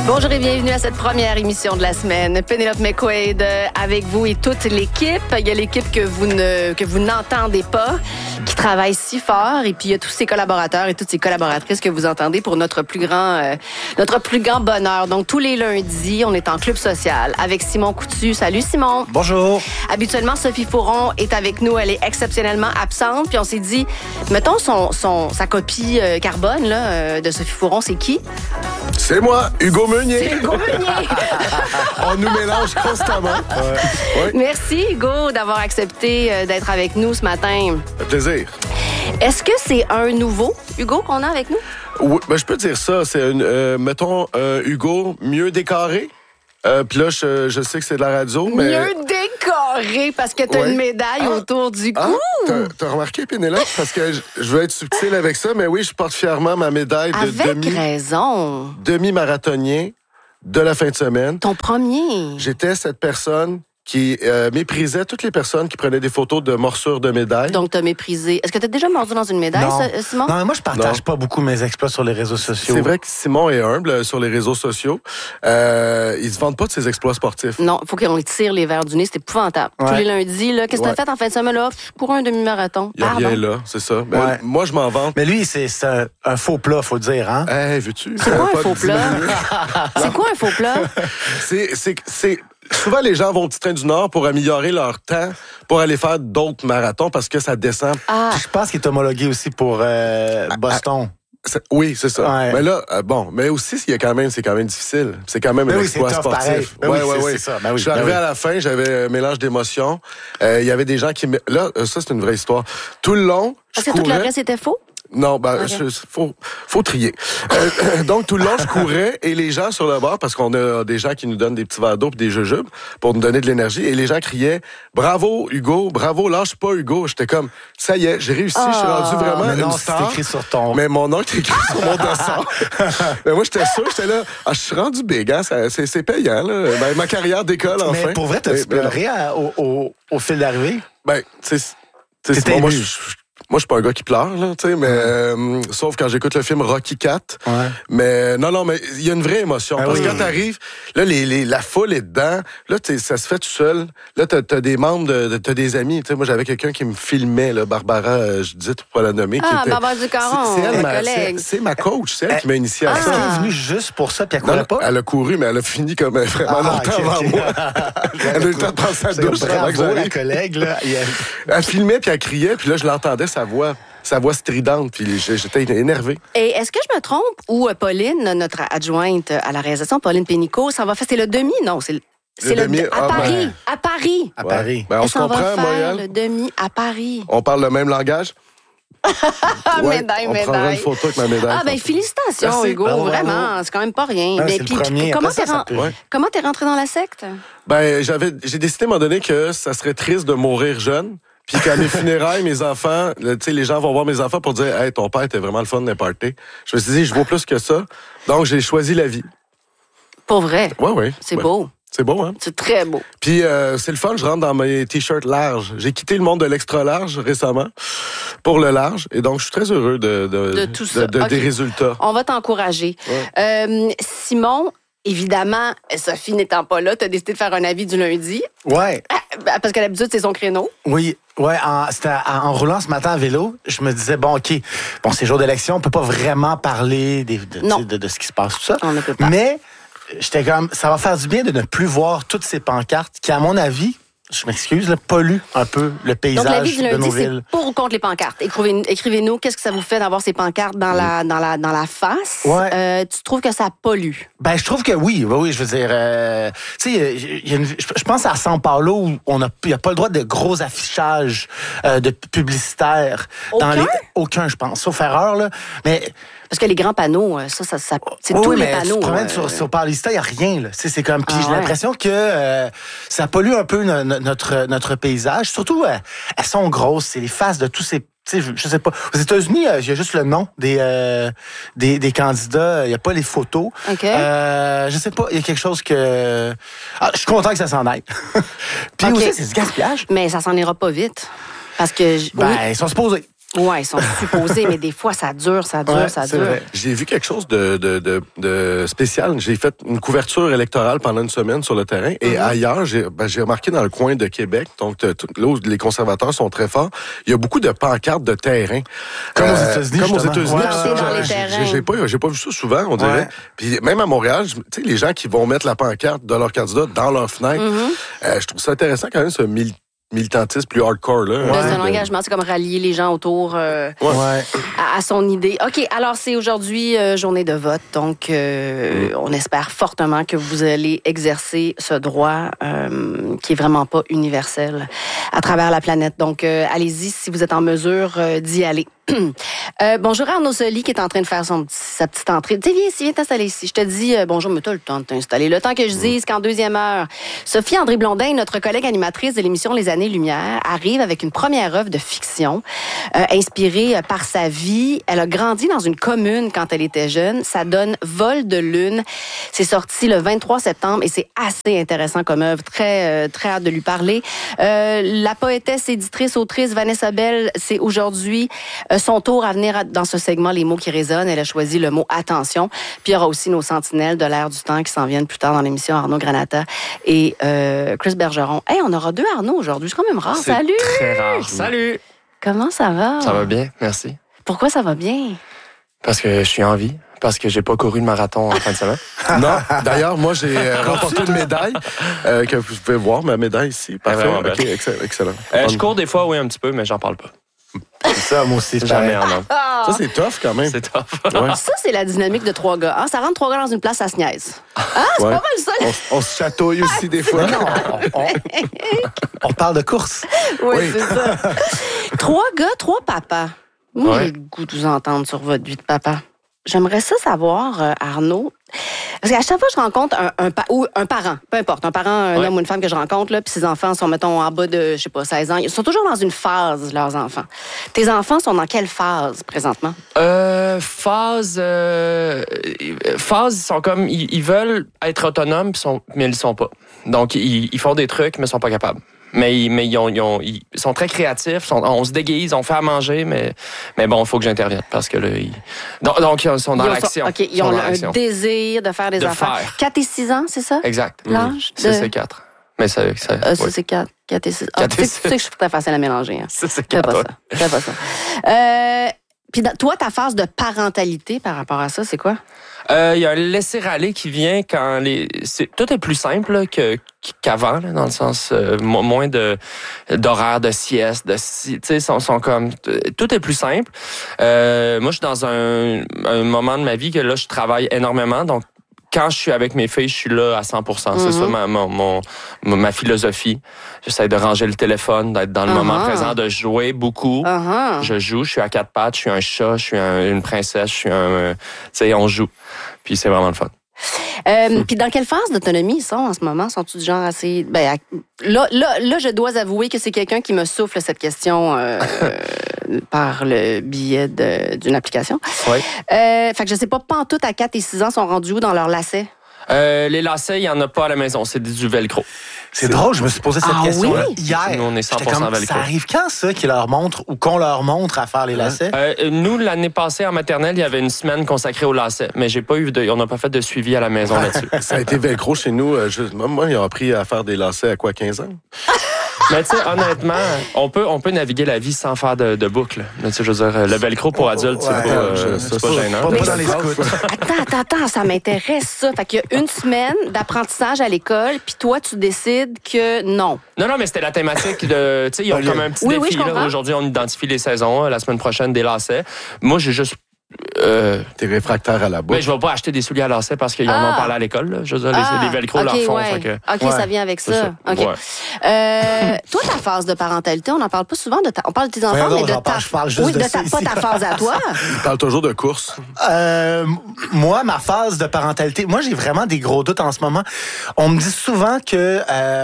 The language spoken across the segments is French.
Bonjour et bienvenue à cette première émission de la semaine. Penelope McQuaid avec vous et toute l'équipe. Il y a l'équipe que vous n'entendez pas, qui travaille si fort, et puis il y a tous ses collaborateurs et toutes ses collaboratrices que vous entendez pour notre plus grand bonheur. Donc tous les lundis, on est en club social avec Simon Coutu. Salut Simon. Bonjour. Habituellement, Sophie Fauron est avec nous. Elle est exceptionnellement absente. Puis on s'est dit, mettons sa copie carbone là, de Sophie Fauron, c'est qui? C'est moi, Hugo Meunier. C'est Hugo Meunier. On nous mélange constamment. Ouais. Merci, Hugo, d'avoir accepté d'être avec nous ce matin. Ça fait plaisir. Est-ce que c'est un nouveau Hugo qu'on a avec nous? Oui, ben, je peux dire ça. C'est mettons, Hugo mieux décoré. Puis là, je sais que c'est de la radio, mais... Mieux décoré, parce que t'as une médaille autour du cou. T'as remarqué, Pénélope? Parce que je veux être subtil avec ça, mais oui, je porte fièrement ma médaille de raison. demi-marathonien de la fin de semaine. Ton premier. J'étais cette personne qui méprisait toutes les personnes qui prenaient des photos de morsures de médailles. Donc, t'as méprisé. Est-ce que t'as déjà mordu dans une médaille, Simon? Non, moi, je partage pas beaucoup mes exploits sur les réseaux sociaux. C'est vrai que Simon est humble sur les réseaux sociaux. Il se vante pas de ses exploits sportifs. Non, il faut qu'on lui tire les verres du nez. C'est épouvantable. Ouais. Tous les lundis, là, qu'est-ce que t'as fait en fin de semaine? Là? Pour un demi-marathon. Il n'y a rien là, c'est ça. Ben, moi, je m'en vante. Mais lui, c'est un faux plat, faut le dire, hein? Hey, veux-tu? C'est quoi un faux plat? C'est quoi un faux plat? C'est souvent, les gens vont au Petit Train du Nord pour améliorer leur temps pour aller faire d'autres marathons parce que ça descend. Je pense qu'il est homologué aussi pour Boston. Oui, c'est ça. Ouais. Mais là, mais aussi, c'est quand même difficile. C'est quand même un exploit sportif. Oui, c'est ça. Ben oui, je suis arrivé à la fin, j'avais un mélange d'émotions. Il y avait des gens qui... Là, ça, c'est une vraie histoire. Tout le long, Parce que tout le reste était faux? Non, faut trier. Donc, tout le long, je courais et les gens sur le bord, parce qu'on a des gens qui nous donnent des petits verres d'eau et des jujubes pour nous donner de l'énergie, et les gens criaient « Bravo, Hugo! Bravo, lâche pas, Hugo! » J'étais comme « Ça y est, j'ai réussi, je suis rendu vraiment une star. » c'est écrit sur ton... Mais mon nom est écrit sur mon dossard. Mais moi, j'étais sûr, j'étais là « je suis rendu big, hein? C'est payant, là. Ben, ma carrière décolle, enfin. » Mais pour vrai, t'as-tu pleuré au fil d'arrivée? Ben, T'étais moi, ému. Moi, je suis pas un gars qui pleure, là, tu sais, mais sauf quand j'écoute le film Rocky IV. Ouais. Mais non, mais il y a une vraie émotion. Parce que quand t'arrives, là, la foule est dedans. Là, ça se fait tout seul. Là, t'as des membres, t'as des amis. Tu sais, moi, j'avais quelqu'un qui me filmait, là, Barbara, je disais pour la nommer. Barbara Ducaron, collègue. C'est ma coach, c'est elle qui m'a initié à ça. Elle est venue juste pour ça, puis elle courait pas? Elle a couru, mais elle a fini comme vraiment longtemps avant moi. Elle a eu le temps de prendre sa douche. Bravo, la collègue, là. Elle filmait, puis elle criait, puis là, je l'entendais, sa voix stridente, puis j'étais énervé. Et est-ce que je me trompe, ou Pauline, notre adjointe à la réalisation, Pauline Pénicaud, ça va faire, c'est le demi? Non, c'est le demi à Paris. À Paris. À Paris. Ben, on se comprend, moi, elle. Le demi à Paris. On parle le même langage? Médaille. On prendra une photo avec ma médaille. Félicitations, merci. Hugo, vraiment, c'est quand même pas rien. Non, mais c'est le premier. Comment t'es rentré dans la secte? Ben, j'ai décidé à un moment donné que ça serait triste de mourir jeune. Puis qu'à mes funérailles, mes enfants, tu sais, les gens vont voir mes enfants pour dire « Hey, ton père était vraiment le fun d'un party. » Je me suis dit, je vaux plus que ça. Donc, j'ai choisi la vie. Pour vrai? Oui. C'est beau. C'est beau, hein? C'est très beau. Puis, c'est le fun, je rentre dans mes t-shirts larges. J'ai quitté le monde de l'extra large récemment pour le large. Et donc, je suis très heureux de tout ça. des résultats. On va t'encourager. Ouais. Simon, évidemment, Sophie n'étant pas là, tu as décidé de faire un avis du lundi. Ouais. Parce que d'habitude, c'est son créneau. Oui. Ouais, en roulant ce matin à vélo, je me disais, c'est jour d'élection, on peut pas vraiment parler de ce qui se passe, tout ça. On ne peut pas. Mais j'étais comme, ça va faire du bien de ne plus voir toutes ces pancartes qui, à mon avis, je m'excuse, polluent un peu le paysage de nos villes. Donc, l'avis du lundi, c'est pour ou contre les pancartes? Écrivez-nous, qu'est-ce que ça vous fait d'avoir ces pancartes dans la face? Ouais. Tu trouves que ça pollue? Ben, je trouve que oui, je veux dire, tu sais, je pense à São Paulo où il n'y a pas le droit de gros affichages de publicitaires. Aucun, je pense, sauf erreur, là. Mais Parce que les grands panneaux, c'est tous les panneaux. Tu te promènes sur Paulista, il n'y a rien. Là. C'est comme. Puis j'ai l'impression que ça pollue un peu notre paysage. Surtout, elles sont grosses. C'est les faces de tous ces. Je sais pas. Aux États-Unis, il y a juste le nom des candidats. Il n'y a pas les photos. Okay. Je sais pas. Il y a quelque chose que. Je suis content que ça s'en aille. Puis aussi, c'est du gaspillage. Mais ça s'en ira pas vite. Parce que. Ils sont supposés. Oui, ils sont supposés, mais des fois, ça dure. Vrai. J'ai vu quelque chose de spécial. J'ai fait une couverture électorale pendant une semaine sur le terrain. Et ailleurs, j'ai remarqué dans le coin de Québec, donc là où les conservateurs sont très forts, il y a beaucoup de pancartes de terrain. Comme aux États-Unis. Comme aux États-Unis. Ouais, dans les terrains. J'ai pas vu ça souvent, on dirait. Puis même à Montréal, tu sais, les gens qui vont mettre la pancarte de leur candidat dans leur fenêtre, je trouve ça intéressant quand même, ce militantisme plus hardcore, là. C'est un engagement, c'est comme rallier les gens autour à son idée. OK, alors c'est aujourd'hui journée de vote, donc on espère fortement que vous allez exercer ce droit qui est vraiment pas universel à travers la planète. Donc, allez-y si vous êtes en mesure d'y aller. Bonjour Arnaud Soli qui est en train de faire sa petite entrée. Viens t'installer ici. Je te dis bonjour, mais t'as le temps de t'installer. Le temps que je dise qu'en deuxième heure, Sophie André Blondin, notre collègue animatrice de l'émission Les Années-Lumière, arrive avec une première œuvre de fiction inspirée par sa vie. Elle a grandi dans une commune quand elle était jeune. Ça donne Vol de lune. C'est sorti le 23 septembre et c'est assez intéressant comme œuvre. Très hâte de lui parler. La poétesse, éditrice, autrice Vanessa Bell, c'est aujourd'hui son tour à venir dans ce segment Les mots qui résonnent. Elle a choisi le mot attention. Puis il y aura aussi nos sentinelles de l'air du temps qui s'en viennent plus tard dans l'émission, Arnaud Granata et Chris Bergeron. Hey, on aura deux Arnaud aujourd'hui. C'est quand même rare. C'est Salut! Très rare. Salut! Comment ça va? Ça va bien, merci. Pourquoi ça va bien? Parce que je suis en vie. Parce que j'ai pas couru le marathon en fin de semaine. Non, d'ailleurs, moi, j'ai remporté une médaille que vous pouvez voir, ma médaille ici. Parfait. Vraiment OK, excellent. Je cours des fois, oui, un petit peu, mais j'en parle pas. C'est ça, moi aussi. Jamais, non. Ça, c'est tough quand même. C'est top. Ouais. Ça, c'est la dynamique de trois gars. Ça rentre trois gars dans une place, ça se niaise. C'est pas mal ça. On se chatouille aussi des fois. Non, on parle de course. Oui, c'est ça. Trois gars, trois papas. Moi, j'ai le goût de vous entendre sur votre vie de papa. J'aimerais ça savoir, Arnaud, parce qu'à chaque fois que je rencontre un parent, peu importe, un parent, un homme ou une femme que je rencontre, là, puis ses enfants sont, mettons, en bas de, 16 ans, ils sont toujours dans une phase, leurs enfants. Tes enfants sont dans quelle phase, présentement? Phase, ils sont comme, ils veulent être autonomes, mais ils le sont pas. Donc, ils font des trucs, mais ils sont pas capables. Mais ils sont très créatifs. On se déguise, on fait à manger, mais bon, il faut que j'intervienne parce que là, donc ils sont dans l'action. OK, ils ont un désir de faire des affaires. 4 et 6 ans, c'est ça? Exact. L'âge? 6 et 4. Mais ça c'est 4 et 6. Tu sais que je suis très facile à mélanger. Hein. C'est 4. Fais pas ça. Puis toi, ta phase de parentalité par rapport à ça, c'est quoi? Il y a un laisser-aller qui vient quand tout est plus simple là, qu'avant, là, dans le sens moins d'horaires de sieste, tu sais, sont comme tout est plus simple. Moi, je suis dans un moment de ma vie que là, je travaille énormément, donc quand je suis avec mes filles, je suis là à 100%. C'est ça ma philosophie. J'essaie de ranger le téléphone, d'être dans le moment présent, de jouer beaucoup. Je joue, je suis à 4 pattes, je suis un chat, je suis une princesse, je suis tu sais, on joue. Puis c'est vraiment le fun. Puis dans quelle phase d'autonomie ils sont en ce moment? Sont-ils du genre assez... là, je dois avouer que c'est quelqu'un qui me souffle cette question par le biais d'une application. Oui. Fait que je sais pas pantoute à 4 et 6 ans sont rendus où dans leur lacet? Les lacets, il n'y en a pas à la maison. C'est du velcro. C'est drôle, je me suis posé cette question-là hier. Nous, on est 100% velcro. Ça arrive quand, ça, qu'ils leur montrent ou qu'on leur montre à faire les lacets? Nous, l'année passée, en maternelle, il y avait une semaine consacrée aux lacets. Mais on n'a pas fait de suivi à la maison là-dessus. Ça a été velcro chez nous. Moi, ils ont appris à faire des lacets à quoi, 15 ans? Mais tu sais, honnêtement, on peut naviguer la vie sans faire de boucle. Je veux dire, le velcro pour adultes, c'est pas gênant. Pas dans les scouts. Attends, ça m'intéresse ça. Fait qu'il y a une semaine d'apprentissage à l'école, puis toi, tu décides que non. Non, mais c'était la thématique de... Tu sais, ils ont comme un petit défi. Là. Aujourd'hui, on identifie les saisons. La semaine prochaine, des lacets. Moi, j'ai juste... T'es réfractaire à la boucle. Mais je vais pas acheter des souliers à lacets parce qu'ils en ont parlé à l'école. Là. Je veux dire, les velcro leur font. Ouais. OK, ça vient avec ça. OK. Ouais. Toi, ta phase de parentalité, on n'en parle pas souvent. On parle de tes enfants, mais de ta... Je parle juste pas ta phase à toi. Il parle toujours de course. Moi, ma phase de parentalité, moi, j'ai vraiment des gros doutes en ce moment. On me dit souvent que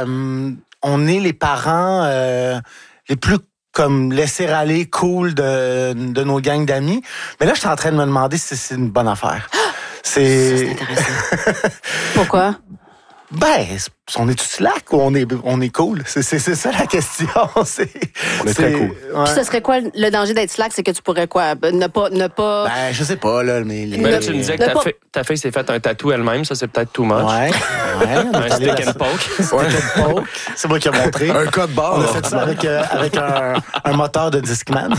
on est les parents les plus comme laisser aller cool de nos gangs d'amis. Mais là, je suis en train de me demander si c'est une bonne affaire. C'est intéressant. Pourquoi? Ben, on est tout slack ou on est cool? C'est ça la question. On est très cool. Ouais. Puis ce serait quoi le danger d'être slack? C'est que tu pourrais quoi? Ne pas... Ben, je sais pas, là, mais... Mais là, tu me disais que ta fille s'est fait un tatou elle-même. Ça, c'est peut-être too much. Ouais. Un stick and poke. Ouais. C'est moi qui ai montré. Un code barre. On a fait ça avec un moteur de Discman.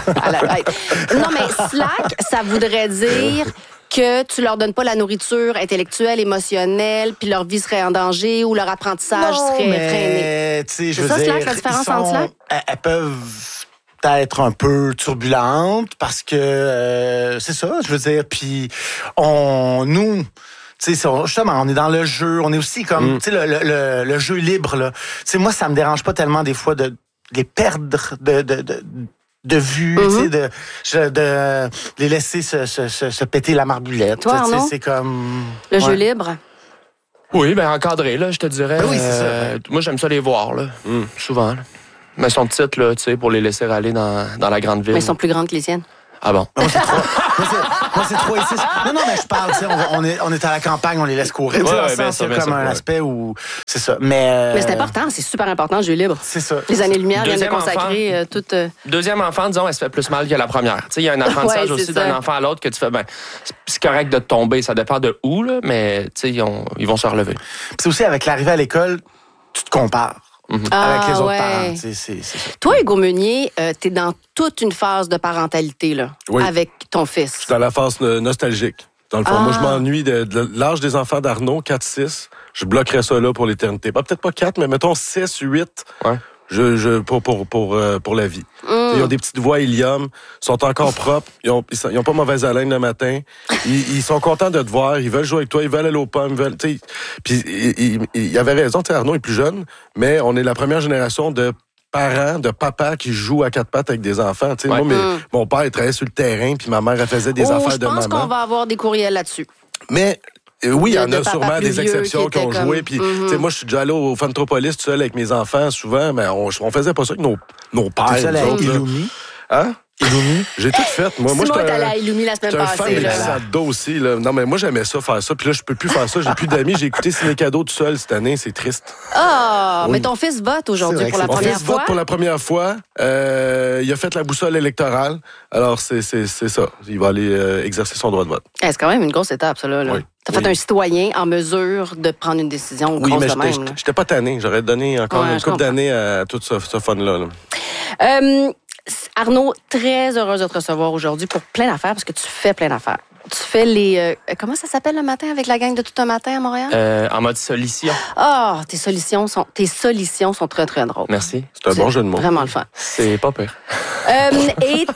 Non, mais slack, ça voudrait dire que tu leur donnes pas la nourriture intellectuelle, émotionnelle, puis leur vie serait en danger ou leur apprentissage serait freiné. C'est ça, slack, la différence entre slack? Elles peuvent être un peu turbulentes parce que c'est ça, je veux dire. Puis nous, tu sais, justement, on est dans le jeu, on est aussi comme, tu sais, le jeu libre là. Tu sais, moi, ça me dérange pas tellement des fois de les perdre de vue, tu sais, de les laisser se péter la marboulette. Toi, Arnaud? C'est comme... Le jeu libre? Oui, ben encadré, là, je te dirais. Ben oui, c'est ça. Moi, j'aime ça les voir, là, souvent. Là. Mais elles sont petites, là, tu sais, pour les laisser aller dans la grande ville. Mais elles sont plus grandes que les siennes. Ah bon? Moi, c'est 3 ici. Non, mais je parle, tu sais, on est à la campagne, on les laisse courir. Tu sais, dans le sens, il y a comme un aspect où... C'est ça. Mais c'est important, c'est super important, le jeu libre. C'est ça. Les années-lumière viennent de consacrer toute... Deuxième enfant, disons, elle se fait plus mal que la première. Tu sais, il y a un apprentissage aussi d'un enfant à l'autre que tu fais, ben, c'est correct de tomber, ça dépend de où, là, mais tu sais, ils vont se relever. Puis c'est aussi avec l'arrivée à l'école, tu te compares. Avec les autres parents. C'est ça. Toi, Hugo Meunier, t'es dans toute une phase de parentalité là, avec ton fils. Je suis dans la phase nostalgique. Dans le fond, moi, je m'ennuie de l'âge des enfants d'Arnaud, 4-6. Je bloquerais ça là pour l'éternité. Peut-être pas 4, mais mettons 6, 8. Ouais. Pour la vie. Ils ont des petites voix hélium, sont encore propres, ils ont pas mauvaise haleine le matin, ils sont contents de te voir, ils veulent jouer avec toi, ils veulent aller aux pommes, puis il avait raison, Arnaud est plus jeune, mais on est la première génération de parents, de papas qui jouent à quatre pattes avec des enfants. Moi, mon père, il travaillait sur le terrain, puis ma mère, elle faisait des affaires de maman. Je pense qu'on va avoir des courriels là-dessus. Mais... oui, il y en a sûrement des exceptions qui ont joué. Puis, moi, je suis déjà allé au Fantropolis tout seul avec mes enfants, souvent, mais on faisait pas ça avec nos pères. Tu es allé avec Illumi? Hein? Illumi? J'ai tout fait. Moi, j'étais allé à Illumi la semaine passée. J'étais un fan de Sado aussi. Là. Non, mais moi, j'aimais ça, faire ça. Puis là, je peux plus faire ça. J'ai plus d'amis. J'ai écouté Ciné Cadeau tout seul cette année. C'est triste. Mais ton fils vote aujourd'hui pour la première fois. Mon fils vote pour la première fois. Il a fait la boussole électorale. Alors, c'est ça. Il va aller exercer son droit de vote. C'est quand même une grosse étape, ça, là. Oui. T'as fait un citoyen en mesure de prendre une décision grosse de même. Oui, mais j'étais pas tanné. J'aurais donné encore une couple d'années à tout ce fun-là. Arnaud, très heureuse de te recevoir aujourd'hui pour plein d'affaires, parce que tu fais plein d'affaires. Tu fais les... comment ça s'appelle le matin avec la gang de Tout un matin à Montréal? En mode solution. Tes solutions sont très, très drôles. Merci. C'est un bon jeu de mots. Vraiment le fun. C'est pas pire. Et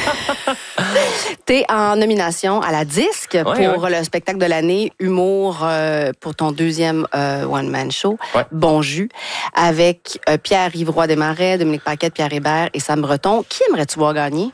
t'es en nomination à la Disque pour le spectacle de l'année Humour pour ton deuxième one-man show, Bon Jus, avec Pierre-Yves Roy Desmarais, Dominique Paquette, Pierre Hébert et Sam Breton. Qui aimerais-tu voir gagner?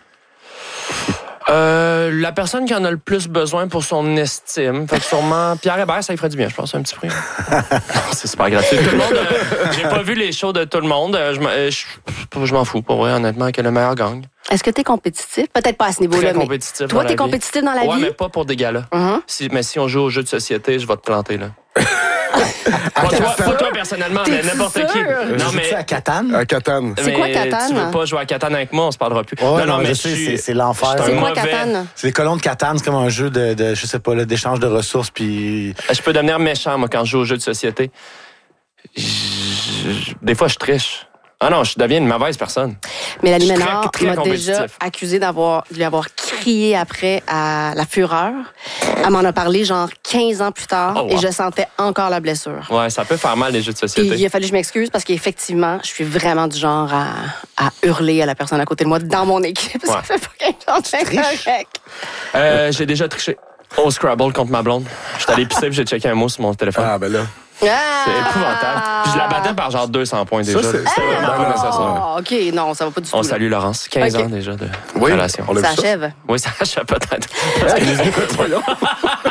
La personne qui en a le plus besoin pour son estime. Fait que sûrement Pierre Hébert, ça lui ferait du bien, je pense, un petit prix. Non, c'est super gratuit. Tout le monde, j'ai pas vu les shows de tout le monde. Je m'en fous, pour vrai, honnêtement, que le meilleur gagne. Est-ce que t'es compétitif? Peut-être pas à ce niveau-là, mais compétitif. Toi, t'es compétitif dans la vie? Ouais, mais pas pour des galas. Mais si on joue aux jeux de société, je vais te planter, là. Pas toi personnellement, mais n'importe qui. Non, mais à Catane? À Catane. C'est quoi Catane? Tu veux pas jouer à Catane avec moi, on se parlera plus. Non, mais c'est l'enfer. C'est quoi Catane? C'est les colons de Catane, c'est comme un jeu de je sais pas, d'échange de ressources, puis... Je peux devenir méchant, moi, quand je joue aux jeux de société. Des fois, je triche. Ah non, je deviens une mauvaise personne. Mélanie Ménard m'a déjà accusé de lui avoir crié après à la fureur. Elle m'en a parlé genre 15 ans plus tard et je sentais encore la blessure. Ouais, ça peut faire mal les jeux de société. Et il a fallu que je m'excuse parce qu'effectivement, je suis vraiment du genre à hurler à la personne à côté de moi dans mon équipe. Ça fait pas 15 ans correct. J'ai déjà triché au Scrabble contre ma blonde. J'étais allé pisser et j'ai checké un mot sur mon téléphone. Ah, ben là. C'est épouvantable. Puis je la battais par genre 200 points déjà. C'était vraiment pas nécessaire. OK, non, ça va pas du tout. On salue Laurence. 15 ans déjà de relation. Ça achève. Oui, ça achève peut-être.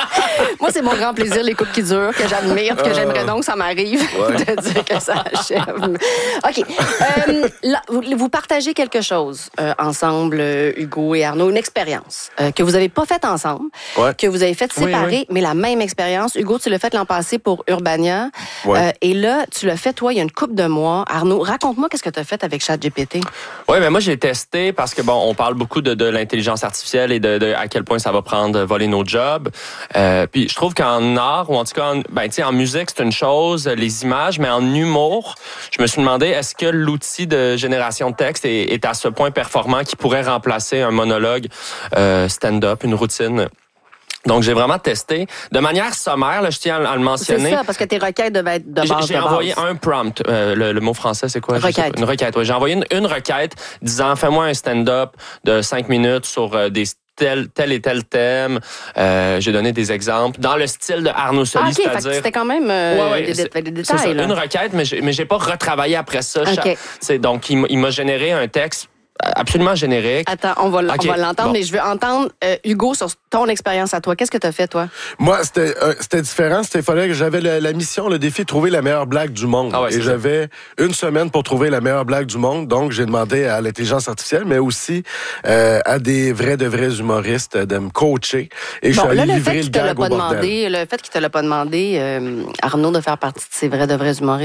Moi, c'est mon grand plaisir, les couples qui durent, que j'admire, que j'aimerais donc que ça m'arrive de dire que ça achève. OK. Là, vous partagez quelque chose ensemble, Hugo et Arnaud, une expérience que vous n'avez pas faite ensemble, que vous avez faite séparée, mais la même expérience. Hugo, tu l'as fait l'an passé pour Urbania. Et là, tu l'as fait, toi, il y a une couple de mois. Arnaud, raconte-moi qu'est-ce que tu as fait avec ChatGPT. Oui, mais moi, j'ai testé parce que, bon, on parle beaucoup de l'intelligence artificielle et de à quel point ça va prendre, voler nos jobs. Puis je trouve qu'en art, ou en tout cas, en musique, c'est une chose, les images, mais en humour, je me suis demandé, est-ce que l'outil de génération de texte est à ce point performant qu'il pourrait remplacer un monologue stand-up, une routine? Donc, j'ai vraiment testé. De manière sommaire, là, je tiens à le mentionner. C'est ça, parce que tes requêtes devaient être de base. J'ai envoyé un prompt. Le mot français, c'est quoi? Requête. Une requête, oui. J'ai envoyé une requête disant, fais-moi un stand-up de 5 minutes sur tel et tel thème. J'ai donné des exemples. Dans le style de Arnaud Soli, c'est-à-dire... C'était quand même des détails. C'est ça, une requête, mais j'ai pas retravaillé après ça. Donc, il m'a généré un texte absolument générique. Attends, on va l'entendre, mais je veux entendre Hugo sur ton expérience à toi. Qu'est-ce que tu as fait, toi? Moi, c'était différent. Il fallait que j'avais la mission, le défi de trouver la meilleure blague du monde. Et j'avais une semaine pour trouver la meilleure blague du monde. Donc, j'ai demandé à l'intelligence artificielle, mais aussi à des de vrais humoristes de me coacher. Et je suis allé livrer le gag au bordel. Le fait qu'il te l'a pas demandé, Arnaud, de faire partie de ces de vrais humoristes,